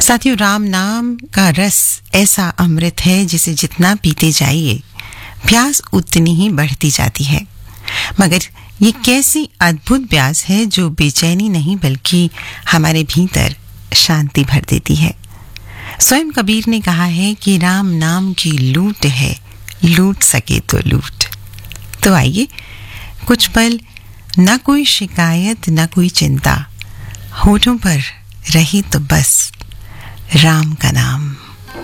साथियों, राम नाम का रस ऐसा अमृत है जिसे जितना पीते जाइए प्यास उतनी ही बढ़ती जाती है। मगर ये कैसी अद्भुत प्यास है जो बेचैनी नहीं बल्कि हमारे भीतर शांति भर देती है। स्वयं कबीर ने कहा है कि राम नाम की लूट है, लूट सके तो लूट। तो आइए कुछ पल, ना कोई शिकायत ना कोई चिंता, होठों पर रही तो बस राम का नाम।